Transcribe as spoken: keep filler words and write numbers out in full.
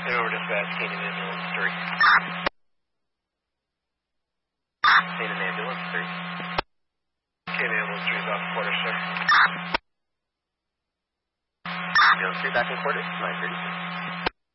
over dispatch, Canaan Ambulance three. Canaan Ambulance three. Canaan Ambulance three is off quarter shift. Ambulance three back in quarters, nine thirty-six.